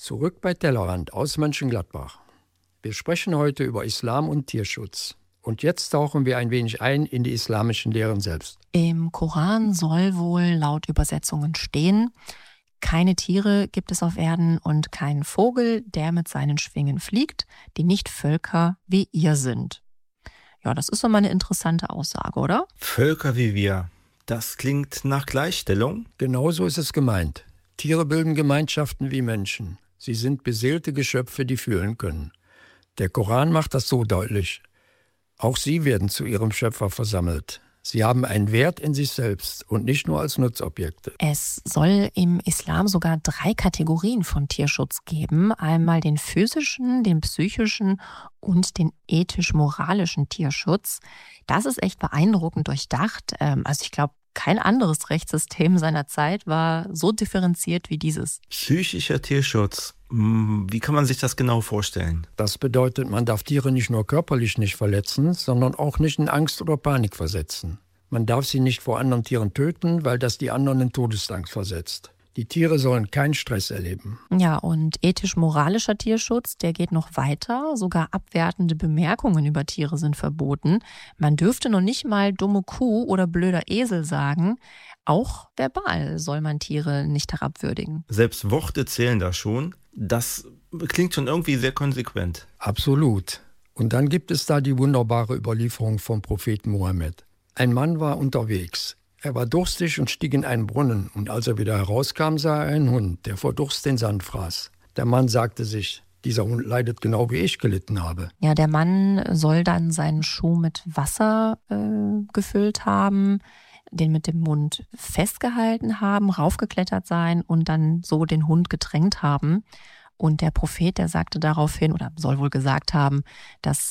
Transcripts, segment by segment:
Zurück bei Tellerrand aus Mönchengladbach. Wir sprechen heute über Islam und Tierschutz. Und jetzt tauchen wir ein wenig ein in die islamischen Lehren selbst. Im Koran soll wohl laut Übersetzungen stehen: Keine Tiere gibt es auf Erden und keinen Vogel, der mit seinen Schwingen fliegt, die nicht Völker wie ihr sind. Ja, das ist doch mal eine interessante Aussage, oder? Völker wie wir. Das klingt nach Gleichstellung. Genauso ist es gemeint. Tiere bilden Gemeinschaften wie Menschen. Sie sind beseelte Geschöpfe, die fühlen können. Der Koran macht das so deutlich. Auch sie werden zu ihrem Schöpfer versammelt. Sie haben einen Wert in sich selbst und nicht nur als Nutzobjekte. Es soll im Islam sogar 3 Kategorien von Tierschutz geben. Einmal den physischen, den psychischen und den ethisch-moralischen Tierschutz. Das ist echt beeindruckend durchdacht. Also ich glaube, kein anderes Rechtssystem seiner Zeit war so differenziert wie dieses. Psychischer Tierschutz. Wie kann man sich das genau vorstellen? Das bedeutet, man darf Tiere nicht nur körperlich nicht verletzen, sondern auch nicht in Angst oder Panik versetzen. Man darf sie nicht vor anderen Tieren töten, weil das die anderen in Todesangst versetzt. Die Tiere sollen keinen Stress erleben. Ja, und ethisch-moralischer Tierschutz, der geht noch weiter. Sogar abwertende Bemerkungen über Tiere sind verboten. Man dürfte noch nicht mal dumme Kuh oder blöder Esel sagen. Auch verbal soll man Tiere nicht herabwürdigen. Selbst Worte zählen da schon. Das klingt schon irgendwie sehr konsequent. Absolut. Und dann gibt es da die wunderbare Überlieferung vom Propheten Mohammed. Ein Mann war unterwegs. Er war durstig und stieg in einen Brunnen. Und als er wieder herauskam, sah er einen Hund, der vor Durst den Sand fraß. Der Mann sagte sich: Dieser Hund leidet genau wie ich gelitten habe. Ja, der Mann soll dann seinen Schuh mit Wasser gefüllt haben, den mit dem Mund festgehalten haben, raufgeklettert sein und dann so den Hund getränkt haben. Und der Prophet, der sagte daraufhin, oder soll wohl gesagt haben, dass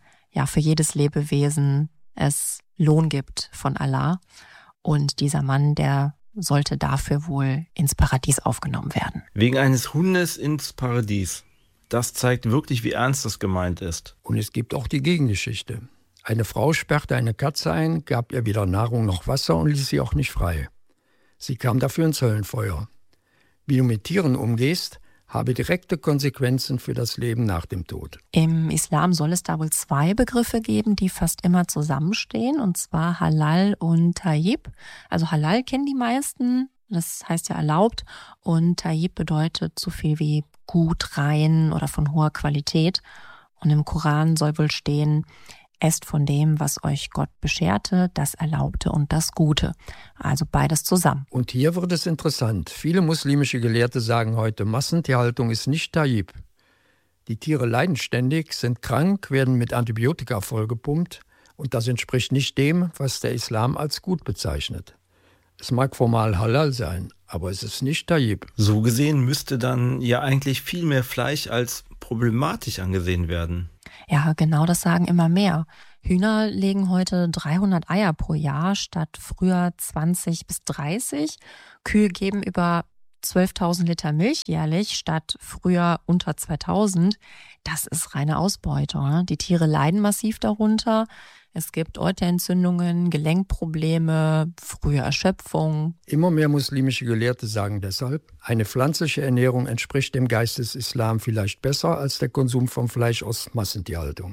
für jedes Lebewesen es Lohn gibt von Allah. Und dieser Mann, der sollte dafür wohl ins Paradies aufgenommen werden. Wegen eines Hundes ins Paradies. Das zeigt wirklich, wie ernst das gemeint ist. Und es gibt auch die Gegengeschichte. Eine Frau sperrte eine Katze ein, gab ihr weder Nahrung noch Wasser und ließ sie auch nicht frei. Sie kam dafür ins Höllenfeuer. Wie du mit Tieren umgehst, habe direkte Konsequenzen für das Leben nach dem Tod. Im Islam soll es da wohl 2 Begriffe geben, die fast immer zusammenstehen, und zwar Halal und Tayyib. Also Halal kennen die meisten, das heißt ja erlaubt, und Tayyib bedeutet so viel wie gut, rein oder von hoher Qualität. Und im Koran soll wohl stehen: Esst von dem, was euch Gott bescherte, das Erlaubte und das Gute. Also beides zusammen. Und hier wird es interessant. Viele muslimische Gelehrte sagen heute, Massentierhaltung ist nicht Tayyib. Die Tiere leiden ständig, sind krank, werden mit Antibiotika vollgepumpt. Und das entspricht nicht dem, was der Islam als gut bezeichnet. Es mag formal halal sein, aber es ist nicht Tayyib. So gesehen müsste dann ja eigentlich viel mehr Fleisch als problematisch angesehen werden. Ja, genau, das sagen immer mehr. Hühner legen heute 300 Eier pro Jahr statt früher 20 bis 30. Kühe geben über 12.000 Liter Milch jährlich statt früher unter 2.000. Das ist reine Ausbeutung. Die Tiere leiden massiv darunter. Es gibt Euterentzündungen, Gelenkprobleme, frühe Erschöpfung. Immer mehr muslimische Gelehrte sagen deshalb, eine pflanzliche Ernährung entspricht dem Geist des Islam vielleicht besser als der Konsum von Fleisch aus Massentierhaltung.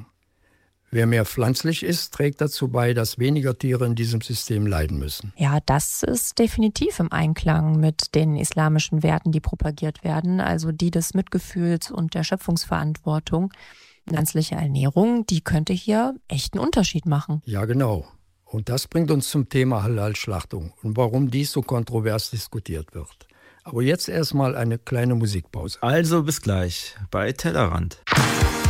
Wer mehr pflanzlich isst, trägt dazu bei, dass weniger Tiere in diesem System leiden müssen. Ja, das ist definitiv im Einklang mit den islamischen Werten, die propagiert werden, also die des Mitgefühls und der Schöpfungsverantwortung. Pflanzliche Ernährung, die könnte hier echt einen Unterschied machen. Ja, genau. Und das bringt uns zum Thema Halal-Schlachtung und warum dies so kontrovers diskutiert wird. Aber jetzt erstmal eine kleine Musikpause. Also bis gleich bei Tellerrand.